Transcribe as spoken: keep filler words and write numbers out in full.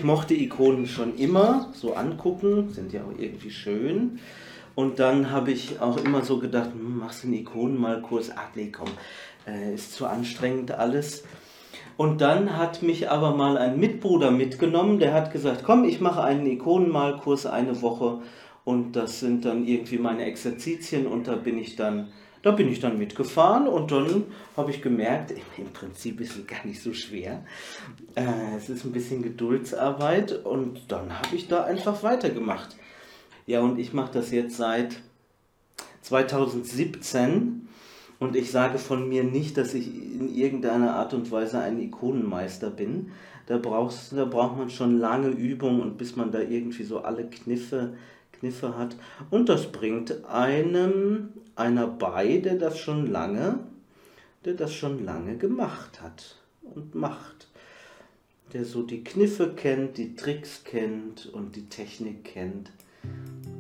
ich mochte Ikonen schon immer, so angucken, sind ja auch irgendwie schön. Und dann habe ich auch immer so gedacht, hm, machst du einen Ikonenmalkurs? Ach nee, komm, äh, ist zu anstrengend alles. Und dann hat mich aber mal ein Mitbruder mitgenommen, der hat gesagt, komm, ich mache einen Ikonenmalkurs eine Woche und das sind dann irgendwie meine Exerzitien und da bin ich dann, da bin ich dann mitgefahren und dann habe ich gemerkt, im Prinzip ist es gar nicht so schwer. Äh, es ist ein bisschen Geduldsarbeit und dann habe ich da einfach weitergemacht. Ja, und ich mache das jetzt seit zweitausendsiebzehn und ich sage von mir nicht, dass ich in irgendeiner Art und Weise ein Ikonenmeister bin. Da brauchst, da braucht man schon lange Übung und bis man da irgendwie so alle Kniffe, Kniffe hat. Und das bringt einem einer bei, der das schon lange, der das schon lange gemacht hat und macht. Der so die Kniffe kennt, die Tricks kennt und die Technik kennt.